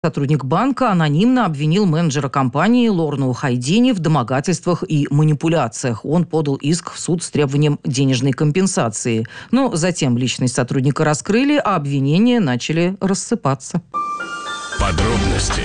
Сотрудник банка анонимно обвинил менеджера компании Лорну Хайдини в домогательствах и манипуляциях. Он подал иск в суд с требованием денежной компенсации. Но затем личность сотрудника раскрыли, а обвинения начали рассыпаться. Подробности.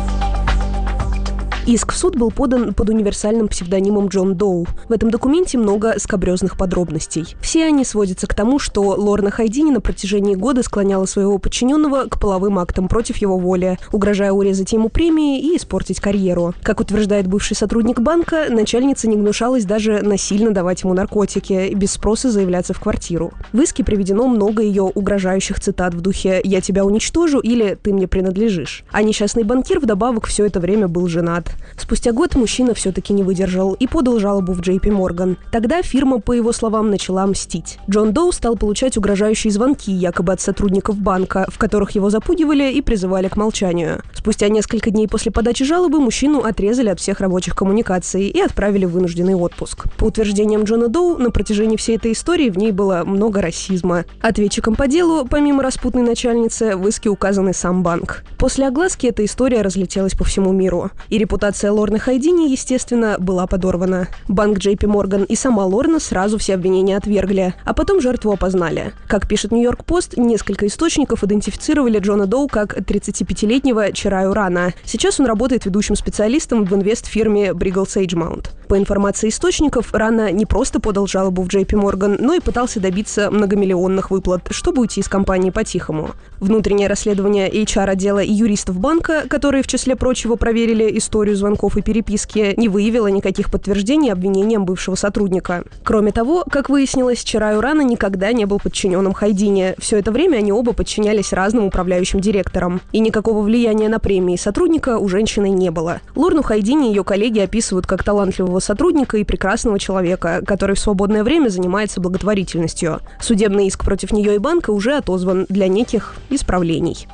Иск в суд был подан под универсальным псевдонимом Джон Доу. В этом документе много скабрезных подробностей. Все они сводятся к тому, что Лорна Хайдини на протяжении года склоняла своего подчиненного к половым актам против его воли, угрожая урезать ему премии и испортить карьеру. Как утверждает бывший сотрудник банка, начальница не гнушалась даже насильно давать ему наркотики и без спроса заявляться в квартиру. В иске приведено много ее угрожающих цитат в духе «я тебя уничтожу» или «ты мне принадлежишь». А несчастный банкир вдобавок все это время был женат. Спустя год мужчина все-таки не выдержал и подал жалобу в JP Morgan. Тогда фирма, по его словам, начала мстить. Джон Доу стал получать угрожающие звонки якобы от сотрудников банка, в которых его запугивали и призывали к молчанию. Спустя несколько дней после подачи жалобы мужчину отрезали от всех рабочих коммуникаций и отправили в вынужденный отпуск. По утверждениям Джона Доу, на протяжении всей этой истории в ней было много расизма. Ответчиком по делу, помимо распутной начальницы, в иске указан и сам банк. После огласки эта история разлетелась по всему миру. И репутация Лорны Хайдини, естественно, была подорвана. Банк JP Morgan и сама Лорна сразу все обвинения отвергли, а потом жертву опознали. Как пишет Нью-Йорк Пост, несколько источников идентифицировали Джона Доу как 35-летнего Чираю Рана. Сейчас он работает ведущим специалистом в инвестфирме Бригл Сейджмаунт. По информации источников, Рана не просто подал жалобу в JP Morgan, но и пытался добиться многомиллионных выплат, чтобы уйти из компании по-тихому. Внутреннее расследование HR-отдела и юристов банка, которые, в числе прочего, проверили историю звонков и переписки, не выявило никаких подтверждений обвинениям бывшего сотрудника. Кроме того, как выяснилось, Чираю Рана никогда не был подчиненным Хайдини. Все это время они оба подчинялись разным управляющим директорам. И никакого влияния на премии сотрудника у женщины не было. Лорну Хайдини ее коллеги описывают как талантливого сотрудника и прекрасного человека, который в свободное время занимается благотворительностью. Судебный иск против нее и банка уже отозван для неких исправлений.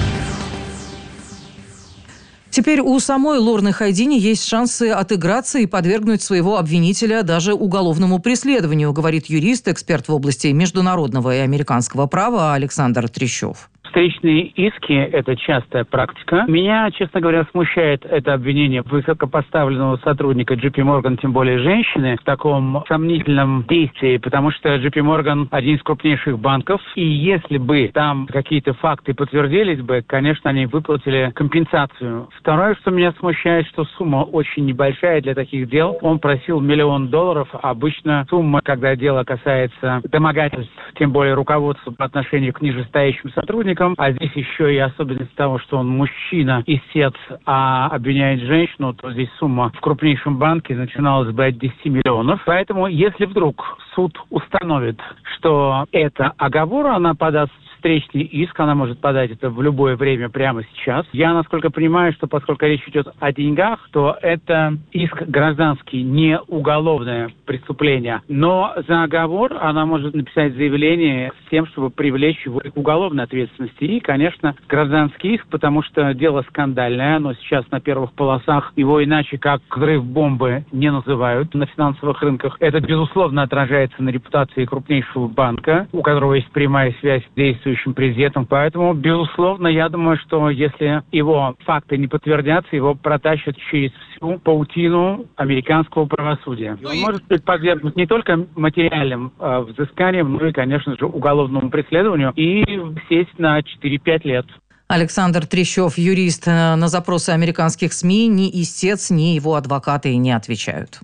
Теперь у самой Лорны Хайдини есть шансы отыграться и подвергнуть своего обвинителя даже уголовному преследованию, говорит юрист, эксперт в области международного и американского права Александр Трещев. Встречные иски – это частая практика. Меня, честно говоря, смущает это обвинение высокопоставленного сотрудника JP Morgan, тем более женщины, в таком сомнительном действии, потому что JP Morgan – один из крупнейших банков, и если бы там какие-то факты подтвердились бы, конечно, они выплатили компенсацию. Второе, что меня смущает, что сумма очень небольшая для таких дел. Он просил $1 миллион. Обычно сумма, когда дело касается домогательств, тем более руководства по отношению к нижестоящим сотрудникам, а здесь еще и особенность того, что он мужчина, истец, а обвиняет женщину, то здесь сумма в крупнейшем банке начиналась бы от 10 миллионов. Поэтому, если вдруг суд установит, что это оговор, она подаст встречный иск, она может подать это в любое время прямо сейчас. Я, насколько понимаю, что поскольку речь идет о деньгах, то это иск гражданский, не уголовное преступление. Но за оговор она может написать заявление с тем, чтобы привлечь его к уголовной ответственности. И, конечно, гражданский иск, потому что дело скандальное, оно сейчас на первых полосах, его иначе как взрыв бомбы не называют на финансовых рынках. Это, безусловно, отражается на репутации крупнейшего банка, у которого есть прямая связь с действующим президентом. Поэтому, безусловно, я думаю, что если его факты не подтвердятся, его протащат через всю паутину американского правосудия. Он может быть подвергнут не только материальным взысканиям, но и, конечно же, уголовному преследованию и сесть на 4-5 лет. Александр Трещев, юрист. На запросы американских СМИ ни истец, ни его адвокаты не отвечают.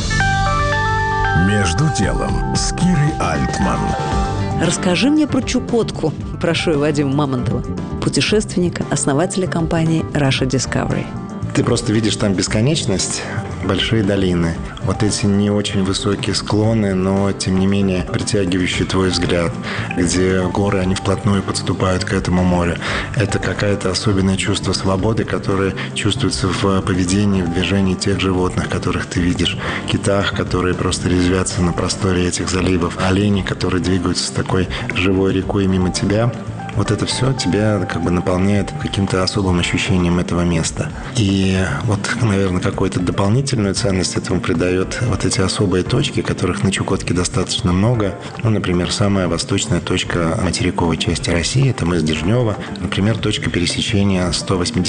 «Между делом» с Кирой Альтман. Расскажи мне про Чукотку, прошу Вадима Мамонтова, путешественника, основателя компании Russia Discovery. Ты просто видишь там бесконечность, большие долины. Вот эти не очень высокие склоны, но, тем не менее, притягивающие твой взгляд, где горы, они вплотную подступают к этому морю. Это какое-то особенное чувство свободы, которое чувствуется в поведении, в движении тех животных, которых ты видишь. Китах, которые просто резвятся на просторе этих заливов. Олени, которые двигаются с такой живой рекой мимо тебя. Вот это все тебя как бы наполняет каким-то особым ощущением этого места. И вот, наверное, какую-то дополнительную ценность этому придает вот эти особые точки, которых на Чукотке достаточно много. Ну, например, самая восточная точка материковой части России – это мыс Дежнево. Например, точка пересечения 180